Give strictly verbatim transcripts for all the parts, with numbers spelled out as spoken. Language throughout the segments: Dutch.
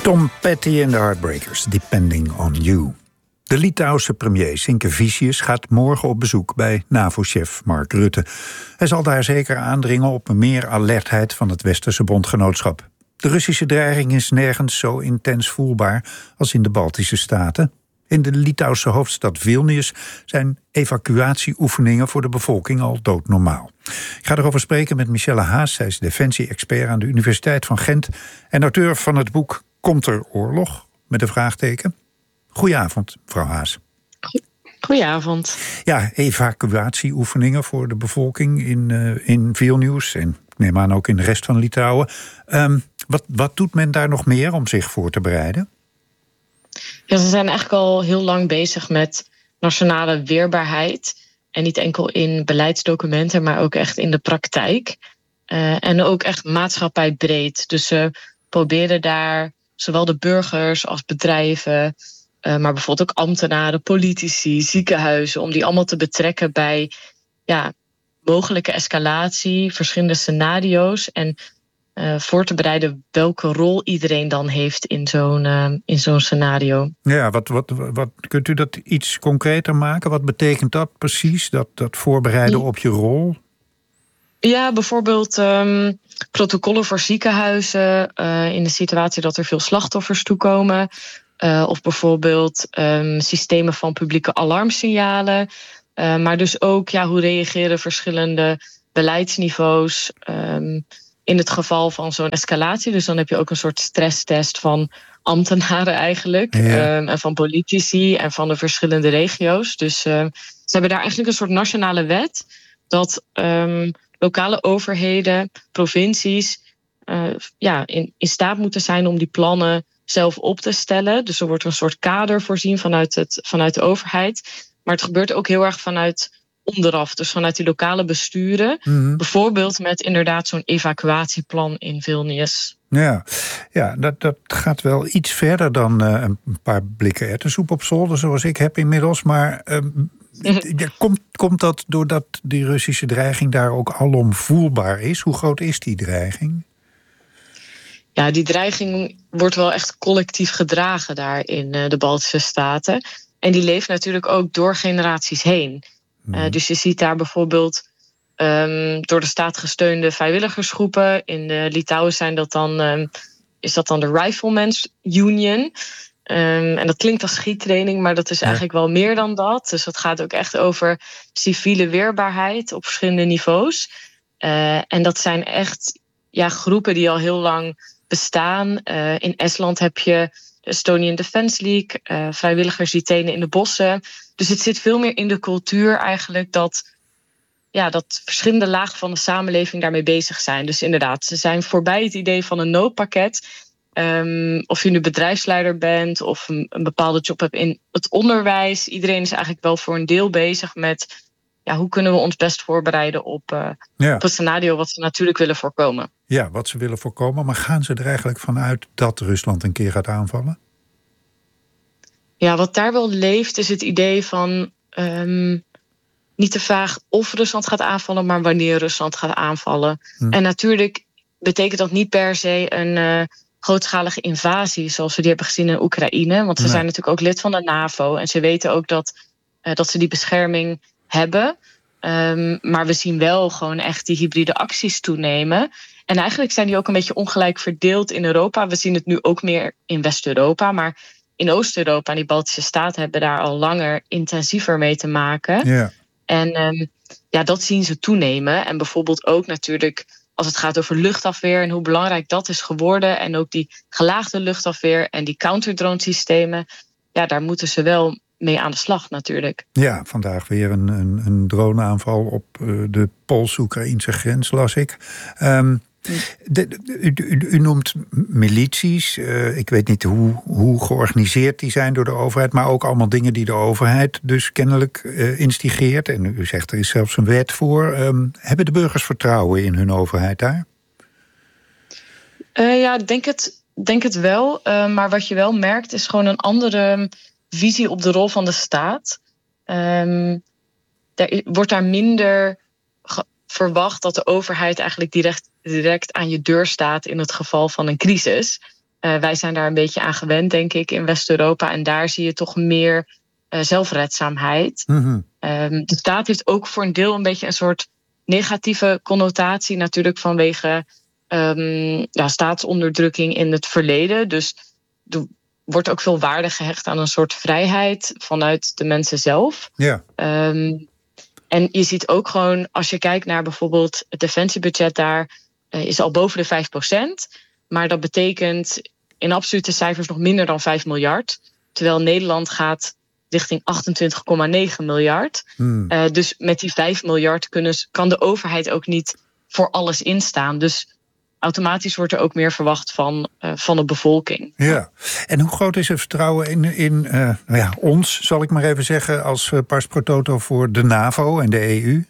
Tom Petty en de Heartbreakers, Depending on You. De Litouwse premier Sinkevicius gaat morgen op bezoek bij NAVO-chef Mark Rutte. Hij zal daar zeker aandringen op meer alertheid van het Westerse bondgenootschap. De Russische dreiging is nergens zo intens voelbaar als in de Baltische staten. In de Litouwse hoofdstad Vilnius zijn evacuatieoefeningen voor de bevolking al doodnormaal. Ik ga erover spreken met Michelle Haas. Zij is defensie-expert aan de Universiteit van Gent en auteur van het boek Komt er oorlog? Met een vraagteken. Goedenavond, mevrouw Haas. Goedenavond. Ja, evacuatieoefeningen voor de bevolking in, uh, in Vilnius en ik neem aan ook in de rest van Litouwen. Um, wat, wat doet men daar nog meer om zich voor te bereiden? Ja, ze zijn eigenlijk al heel lang bezig met nationale weerbaarheid. En niet enkel in beleidsdocumenten, maar ook echt in de praktijk. Uh, en ook echt maatschappijbreed. Dus ze proberen daar zowel de burgers als bedrijven, uh, maar bijvoorbeeld ook ambtenaren, politici, ziekenhuizen, om die allemaal te betrekken bij ja, mogelijke escalatie, verschillende scenario's en uh, voor te bereiden welke rol iedereen dan heeft in zo'n, uh, in zo'n scenario. Ja, wat, wat, wat, kunt u dat iets concreter maken? Wat betekent dat precies, dat, dat voorbereiden op je rol? Ja, bijvoorbeeld um, protocollen voor ziekenhuizen uh, in de situatie dat er veel slachtoffers toekomen. Uh, of bijvoorbeeld um, systemen van publieke alarmsignalen. Uh, maar dus ook ja, hoe reageren verschillende beleidsniveaus um, in het geval van zo'n escalatie. Dus dan heb je ook een soort stresstest van ambtenaren eigenlijk. Ja. Um, en van politici en van de verschillende regio's. Dus uh, ze hebben daar eigenlijk een soort nationale wet dat Um, lokale overheden, provincies uh, ja, in, in staat moeten zijn om die plannen zelf op te stellen. Dus er wordt een soort kader voorzien vanuit, het, vanuit de overheid. Maar het gebeurt ook heel erg vanuit onderaf. Dus vanuit die lokale besturen. Mm-hmm. Bijvoorbeeld met inderdaad zo'n evacuatieplan in Vilnius. Ja, ja dat, dat gaat wel iets verder dan uh, een paar blikken erwtensoep op zolder, zoals ik heb inmiddels. Maar Uh, Ja, komt, komt dat doordat die Russische dreiging daar ook alom voelbaar is? Hoe groot is die dreiging? Ja, die dreiging wordt wel echt collectief gedragen daar in de Baltische Staten. En die leeft natuurlijk ook door generaties heen. Hmm. Uh, dus je ziet daar bijvoorbeeld um, door de staat gesteunde vrijwilligersgroepen. In de Litouwen zijn dat dan, um, is dat dan de Riflemen's Union. Um, en dat klinkt als schiettraining, maar dat is eigenlijk wel meer dan dat. Dus het gaat ook echt over civiele weerbaarheid op verschillende niveaus. Uh, en dat zijn echt ja, groepen die al heel lang bestaan. Uh, in Estland heb je de Estonian Defence League, uh, vrijwilligers die trainen in de bossen. Dus het zit veel meer in de cultuur eigenlijk dat, ja, dat verschillende lagen van de samenleving daarmee bezig zijn. Dus inderdaad, ze zijn voorbij het idee van een noodpakket. Um, of je nu bedrijfsleider bent of een, een bepaalde job hebt in het onderwijs. Iedereen is eigenlijk wel voor een deel bezig met ja, hoe kunnen we ons best voorbereiden op, uh, ja. op het scenario wat ze natuurlijk willen voorkomen. Ja, wat ze willen voorkomen. Maar gaan ze er eigenlijk vanuit dat Rusland een keer gaat aanvallen? Ja, wat daar wel leeft is het idee van Um, niet de vraag of Rusland gaat aanvallen, maar wanneer Rusland gaat aanvallen. Hm. En natuurlijk betekent dat niet per se een Uh, grootschalige invasie, zoals we die hebben gezien in Oekraïne. Want ze nee. zijn natuurlijk ook lid van de NAVO. En ze weten ook dat, uh, dat ze die bescherming hebben. Um, maar we zien wel gewoon echt die hybride acties toenemen. En eigenlijk zijn die ook een beetje ongelijk verdeeld in Europa. We zien het nu ook meer in West-Europa. Maar in Oost-Europa en die Baltische staten hebben daar al langer intensiever mee te maken. Yeah. En um, ja, dat zien ze toenemen. En bijvoorbeeld ook natuurlijk als het gaat over luchtafweer en hoe belangrijk dat is geworden. En ook die gelaagde luchtafweer en die counterdrone-systemen. Ja, daar moeten ze wel mee aan de slag natuurlijk. Ja, vandaag weer een, een, een droneaanval op uh, de Pools-Oekraïnse grens, las ik. Um, de, de, u, u, u noemt milities. Uh, ik weet niet hoe, hoe georganiseerd die zijn door de overheid, maar ook allemaal dingen die de overheid dus kennelijk uh, instigeert. En u zegt er is zelfs een wet voor. Um, hebben de burgers vertrouwen in hun overheid daar? Uh, ja, ik denk het, denk het wel. Uh, maar wat je wel merkt is gewoon een andere visie op de rol van de staat. Um, er wordt daar minder ge- verwacht dat de overheid eigenlijk direct, direct aan je deur staat in het geval van een crisis. Uh, wij zijn daar een beetje aan gewend, denk ik, in West-Europa. En daar zie je toch meer uh, zelfredzaamheid. Mm-hmm. Um, de staat heeft ook voor een deel een beetje een soort negatieve connotatie, natuurlijk vanwege um, ja, staatsonderdrukking in het verleden. Dus er wordt ook veel waarde gehecht aan een soort vrijheid vanuit de mensen zelf. Ja. Um, en je ziet ook gewoon, als je kijkt naar bijvoorbeeld het defensiebudget daar, uh, is al boven de vijf procent. Maar dat betekent in absolute cijfers nog minder dan vijf miljard. Terwijl Nederland gaat richting achtentwintig komma negen miljard. Hmm. Uh, dus met die vijf miljard kunnen, kan de overheid ook niet voor alles instaan. Dus automatisch wordt er ook meer verwacht van, uh, van de bevolking. Ja, en hoe groot is het vertrouwen in, in uh, nou ja, ons, zal ik maar even zeggen, als uh, pars pro toto voor de NAVO en de E U?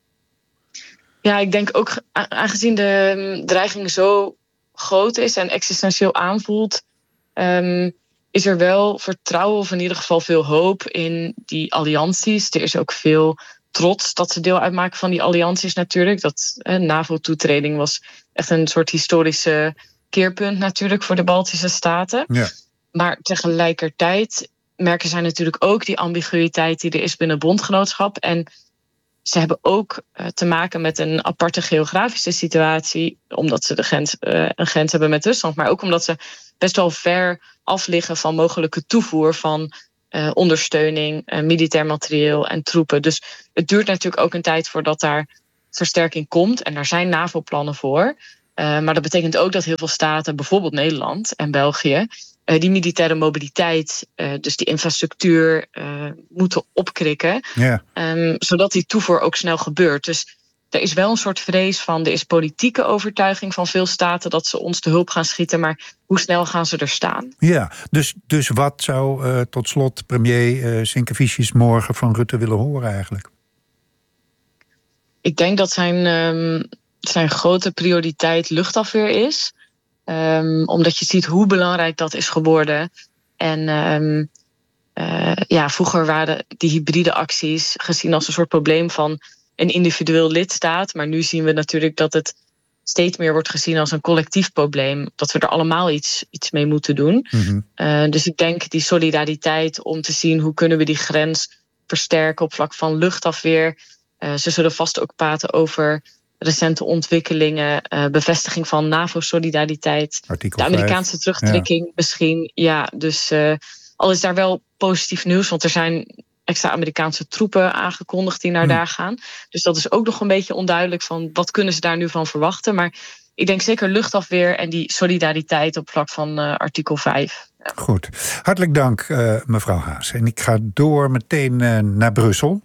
Ja, ik denk ook, aangezien de dreiging zo groot is en existentieel aanvoelt, um, is er wel vertrouwen of in ieder geval veel hoop in die allianties. Er is ook veel trots dat ze deel uitmaken van die allianties natuurlijk. Dat eh, NAVO-toetreding was echt een soort historische keerpunt natuurlijk voor de Baltische Staten. Ja. Maar tegelijkertijd merken zij natuurlijk ook die ambiguïteit die er is binnen het bondgenootschap. En ze hebben ook uh, te maken met een aparte geografische situatie, omdat ze de grens, uh, een grens hebben met Rusland, maar ook omdat ze best wel ver af liggen van mogelijke toevoer van uh, ondersteuning, uh, militair materieel en troepen. Dus het duurt natuurlijk ook een tijd voordat daar versterking komt. En daar zijn NAVO-plannen voor. Uh, maar dat betekent ook dat heel veel staten, bijvoorbeeld Nederland en België, uh, die militaire mobiliteit, uh, dus die infrastructuur, uh, moeten opkrikken. Yeah. Um, zodat die toevoer ook snel gebeurt. Dus er is wel een soort vrees van, er is politieke overtuiging van veel staten dat ze ons te hulp gaan schieten, maar hoe snel gaan ze er staan? Ja, dus, dus wat zou uh, tot slot premier uh, Sinkevicius morgen van Rutte willen horen eigenlijk? Ik denk dat zijn, um, zijn grote prioriteit luchtafweer is. Um, omdat je ziet hoe belangrijk dat is geworden. En um, uh, ja, vroeger waren die hybride acties gezien als een soort probleem van een individueel lidstaat. Maar nu zien we natuurlijk dat het steeds meer wordt gezien als een collectief probleem. Dat we er allemaal iets, iets mee moeten doen. Mm-hmm. Uh, dus ik denk die solidariteit om te zien hoe kunnen we die grens versterken op vlak van luchtafweer. Uh, ze zullen vast ook praten over recente ontwikkelingen, uh, bevestiging van NAVO-solidariteit, Artikel de Amerikaanse vijf. terugtrekking ja. misschien. Ja, dus uh, al is daar wel positief nieuws, want er zijn extra Amerikaanse troepen aangekondigd die naar hm. daar gaan. Dus dat is ook nog een beetje onduidelijk van wat kunnen ze daar nu van verwachten. Maar ik denk zeker luchtafweer en die solidariteit op vlak van uh, artikel vijf. Ja. Goed, hartelijk dank uh, mevrouw Haas. En ik ga door meteen uh, naar Brussel.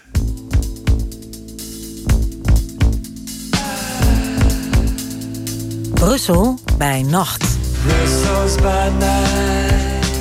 Brussel bij nacht. Brussels by night.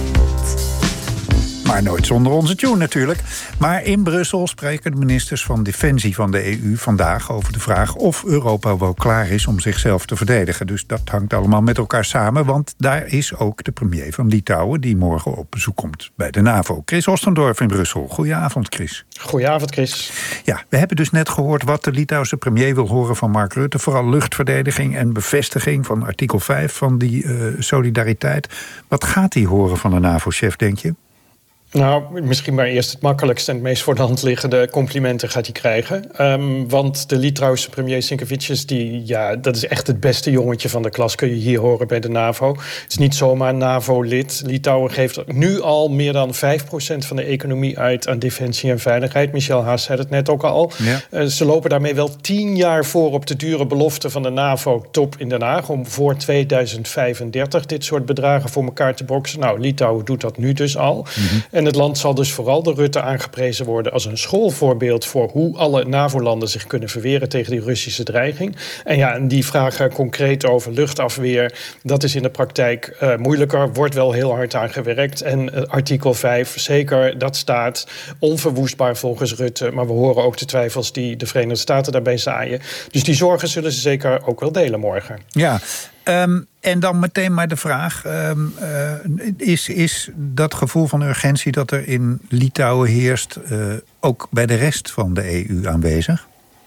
Maar nooit zonder onze tune natuurlijk. Maar in Brussel spreken de ministers van Defensie van de E U vandaag over de vraag of Europa wel klaar is om zichzelf te verdedigen. Dus dat hangt allemaal met elkaar samen, want daar is ook de premier van Litouwen die morgen op bezoek komt bij de NAVO. Chris Ostendorf in Brussel. Goedenavond, Chris. Goedenavond, Chris. Ja, we hebben dus net gehoord wat de Litouwse premier wil horen van Mark Rutte. Vooral luchtverdediging en bevestiging van artikel vijf van die uh, solidariteit. Wat gaat hij horen van de NAVO-chef, denk je? Nou, misschien maar eerst het makkelijkste en het meest voor de hand liggende complimenten gaat hij krijgen. Um, want de Litouwse premier Sinkevicius, die, ja, dat is echt het beste jongetje van de klas, kun je hier horen bij de NAVO. Het is niet zomaar NAVO-lid. Litouwen geeft nu al meer dan vijf procent van de economie uit aan defensie en veiligheid. Michel Haas zei het net ook al. Ja. Uh, ze lopen daarmee wel tien jaar voor op de dure belofte van de NAVO-top in Den Haag om voor tweeduizend vijfendertig dit soort bedragen voor elkaar te boksen. Nou, Litouwen doet dat nu dus al. Mm-hmm. En het land zal dus vooral door Rutte aangeprezen worden als een schoolvoorbeeld voor hoe alle NAVO-landen zich kunnen verweren tegen die Russische dreiging. En ja, en die vragen concreet over luchtafweer, dat is in de praktijk uh, moeilijker, wordt wel heel hard aan gewerkt. En uh, artikel vijf, zeker, dat staat onverwoestbaar volgens Rutte. Maar we horen ook de twijfels die de Verenigde Staten daarbij zaaien. Dus die zorgen zullen ze zeker ook wel delen morgen. Ja. Um, en dan meteen maar de vraag, um, uh, is, is dat gevoel van urgentie dat er in Litouwen heerst uh, ook bij de rest van de E U aanwezig?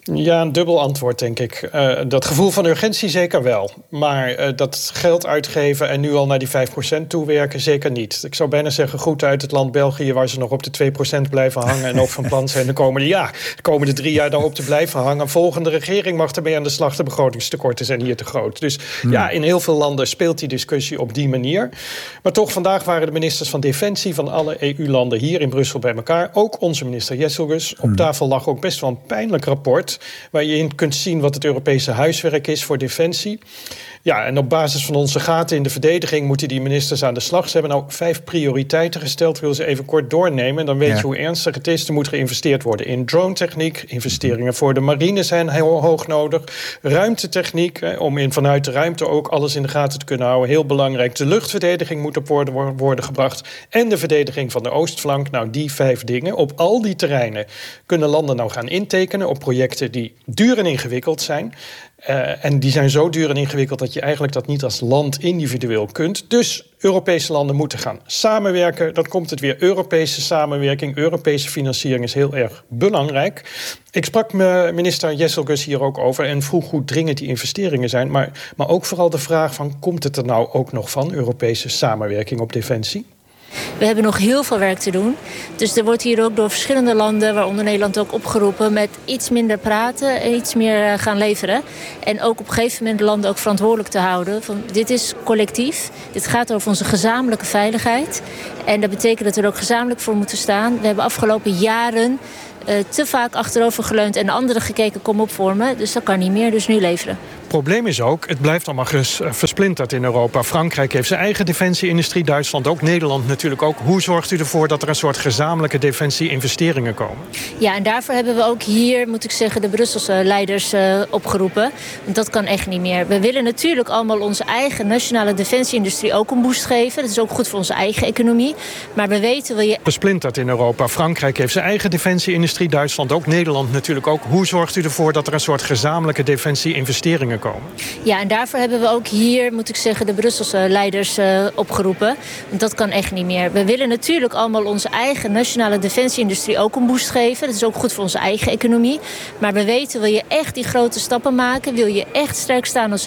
Ja, een dubbel antwoord, denk ik. Uh, dat gevoel van urgentie zeker wel. Maar uh, dat geld uitgeven en nu al naar die vijf procent toewerken, zeker niet. Ik zou bijna zeggen, goed uit het land België, waar ze nog op de twee procent blijven hangen en ook van plan zijn de komende, ja, de komende drie jaar daarop te blijven hangen. Volgende regering mag ermee aan de slag. De begrotingstekorten zijn hier te groot. Dus hmm. ja, in heel veel landen speelt die discussie op die manier. Maar toch, vandaag waren de ministers van Defensie van alle E U-landen hier in Brussel bij elkaar. Ook onze minister Jesselgus. Op tafel lag ook best wel een pijnlijk rapport waar je in kunt zien wat het Europese huiswerk is voor defensie. Ja, en op basis van onze gaten in de verdediging moeten die ministers aan de slag. Ze hebben nou vijf prioriteiten gesteld. Ik wil ze even kort doornemen. En dan weet ja. je hoe ernstig het is. Er moet geïnvesteerd worden in drone-techniek. Investeringen voor de marine zijn heel hoog nodig. Ruimtetechniek, hè, om in, vanuit de ruimte ook alles in de gaten te kunnen houden. Heel belangrijk. De luchtverdediging moet op worden, worden gebracht. En de verdediging van de oostflank. Nou, die vijf dingen. Op al die terreinen kunnen landen nou gaan intekenen op projecten die duur en ingewikkeld zijn. Uh, en die zijn zo duur en ingewikkeld dat je eigenlijk dat niet als land individueel kunt. Dus Europese landen moeten gaan samenwerken. Dan komt het weer Europese samenwerking. Europese financiering is heel erg belangrijk. Ik sprak me minister Jesselgus hier ook over en vroeg hoe dringend die investeringen zijn. Maar, maar ook vooral de vraag van, komt het er nou ook nog van, Europese samenwerking op defensie? We hebben nog heel veel werk te doen. Dus er wordt hier ook door verschillende landen, waaronder Nederland ook, opgeroepen met iets minder praten en iets meer gaan leveren. En ook op een gegeven moment de landen ook verantwoordelijk te houden. Van, dit is collectief. Dit gaat over onze gezamenlijke veiligheid. En dat betekent dat we er ook gezamenlijk voor moeten staan. We hebben afgelopen jaren uh, te vaak achterover geleund en de anderen gekeken, kom op voor me. Dus dat kan niet meer, dus nu leveren. Het probleem is ook, het blijft allemaal ges, uh, versplinterd in Europa. Frankrijk heeft zijn eigen defensie-industrie, Duitsland ook, Nederland natuurlijk ook. Hoe zorgt u ervoor dat er een soort gezamenlijke defensie-investeringen komen? Ja, en daarvoor hebben we ook hier, moet ik zeggen, de Brusselse leiders uh, opgeroepen. Want dat kan echt niet meer. We willen natuurlijk allemaal onze eigen nationale defensie-industrie ook een boost geven. Dat is ook goed voor onze eigen economie. Maar we weten, wil je... Versplinterd in Europa. Frankrijk heeft zijn eigen defensie-industrie, Duitsland ook, Nederland natuurlijk ook. Hoe zorgt u ervoor dat er een soort gezamenlijke defensie-investeringen komen? Ja, en daarvoor hebben we ook hier, moet ik zeggen, de Brusselse leiders uh, opgeroepen. Want dat kan echt niet meer. We willen natuurlijk allemaal onze eigen nationale defensie-industrie ook een boost geven. Dat is ook goed voor onze eigen economie. Maar we weten, wil je echt die grote stappen maken, wil je echt sterk staan als